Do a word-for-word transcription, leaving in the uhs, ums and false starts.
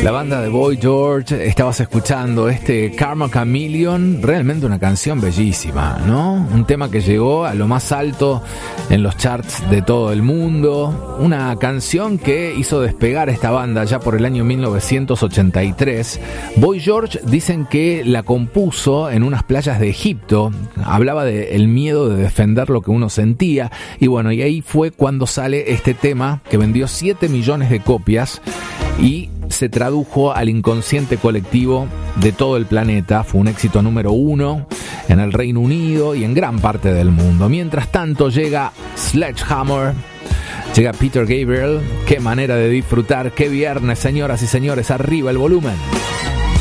La banda de Boy George, estabas escuchando este Karma Chameleon, realmente una canción bellísima, ¿no? Un tema que llegó a lo más alto en los charts de todo el mundo, una canción que hizo despegar esta banda ya por el año mil novecientos ochenta y tres. Boy George dicen que la compuso en unas playas de Egipto, hablaba del miedo de defender lo que uno sentía, y bueno, y ahí fue cuando sale este tema que vendió siete millones de copias y se tradujo al inconsciente colectivo de todo el planeta. Fue un éxito número uno en el Reino Unido y en gran parte del mundo. Mientras tanto llega Sledgehammer, llega Peter Gabriel. Qué manera de disfrutar, qué viernes, señoras y señores, arriba el volumen.